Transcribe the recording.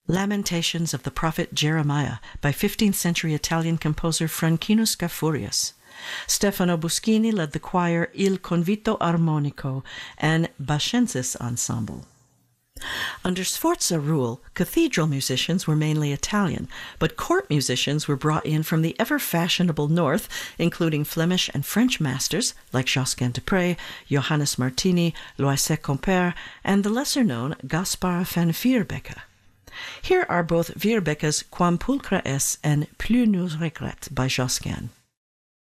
Lamentations of the Prophet Jeremiah by 15th century Italian composer Franchino Scafurius. Stefano Buschini led the choir Il Convito Armonico and Bascensis Ensemble. Under Sforza rule, cathedral musicians were mainly Italian, but court musicians were brought in from the ever-fashionable north, including Flemish and French masters like Josquin de Prez, Johannes Martini, Loisel Compère, and the lesser-known Gaspar van Vierbeke. Here are both Vierbecke's Quam pulchra es and Plus nous regrette by Josquin.